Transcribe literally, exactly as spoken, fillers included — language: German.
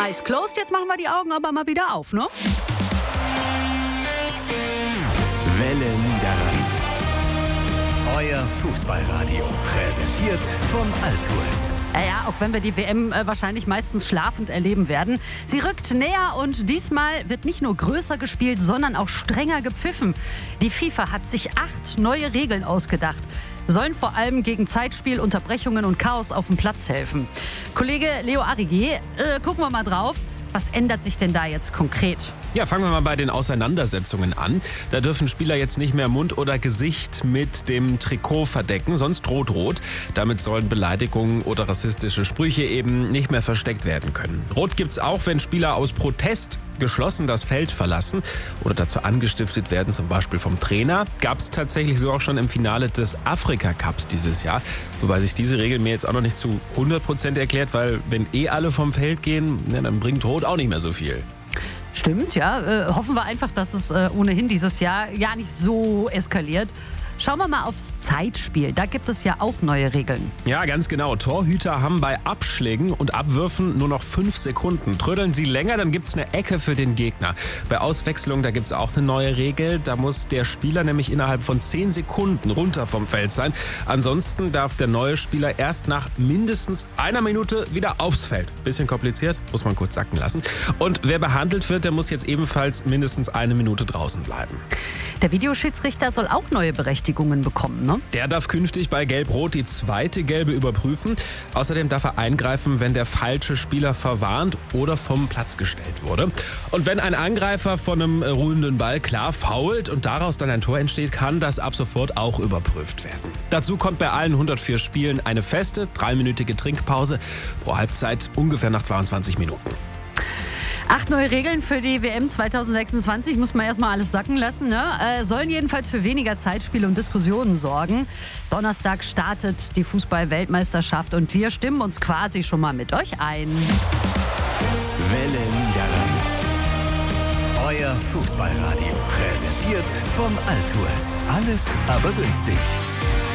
Eyes closed, jetzt machen wir die Augen aber mal wieder auf, ne? Welle Niederrhein. Euer Fußballradio. Präsentiert von Altours. Ja, ja, auch wenn wir die W M äh, wahrscheinlich meistens schlafend erleben werden. Sie rückt näher und diesmal wird nicht nur größer gespielt, sondern auch strenger gepfiffen. Die FIFA hat sich acht neue Regeln ausgedacht. Sollen vor allem gegen Zeitspiel, Unterbrechungen und Chaos auf dem Platz helfen. Kollege Leo Arrigé, äh, gucken wir mal drauf. Was ändert sich denn da jetzt konkret? Ja, fangen wir mal bei den Auseinandersetzungen an. Da dürfen Spieler jetzt nicht mehr Mund oder Gesicht mit dem Trikot verdecken, sonst droht rot. Damit sollen Beleidigungen oder rassistische Sprüche eben nicht mehr versteckt werden können. Rot gibt's auch, wenn Spieler aus Protest geschlossen das Feld verlassen oder dazu angestiftet werden, zum Beispiel vom Trainer. Gab es tatsächlich so auch schon im Finale des Afrika-Cups dieses Jahr. Wobei sich diese Regel mir jetzt auch noch nicht zu hundert Prozent erklärt, weil wenn eh alle vom Feld gehen, ja, dann bringt Rot auch nicht mehr so viel. Stimmt, ja. Äh, hoffen wir einfach, dass es äh, ohnehin dieses Jahr ja nicht so eskaliert. Schauen wir mal aufs Zeitspiel. Da gibt es ja auch neue Regeln. Ja, ganz genau. Torhüter haben bei Abschlägen und Abwürfen nur noch fünf Sekunden. Trödeln sie länger, dann gibt es eine Ecke für den Gegner. Bei Auswechslung, da gibt es auch eine neue Regel. Da muss der Spieler nämlich innerhalb von zehn Sekunden runter vom Feld sein. Ansonsten darf der neue Spieler erst nach mindestens einer Minute wieder aufs Feld. Bisschen kompliziert, muss man kurz sacken lassen. Und wer behandelt wird, der muss jetzt ebenfalls mindestens eine Minute draußen bleiben. Der Videoschiedsrichter soll auch neue Berechtigungen bekommen, ne? Der darf künftig bei Gelb-Rot die zweite Gelbe überprüfen. Außerdem darf er eingreifen, wenn der falsche Spieler verwarnt oder vom Platz gestellt wurde. Und wenn ein Angreifer von einem ruhenden Ball klar foult und daraus dann ein Tor entsteht, kann das ab sofort auch überprüft werden. Dazu kommt bei allen hundertvier Spielen eine feste, dreiminütige Trinkpause pro Halbzeit ungefähr nach zweiundzwanzig Minuten. Acht neue Regeln für die W M zwanzig sechsundzwanzig, muss man erstmal alles sacken lassen, ne? Äh, sollen jedenfalls für weniger Zeitspiele und Diskussionen sorgen. Donnerstag startet die Fußball-Weltmeisterschaft und wir stimmen uns quasi schon mal mit euch ein. Welle Niederrhein. Euer Fußballradio. Präsentiert von Altours. Alles aber günstig.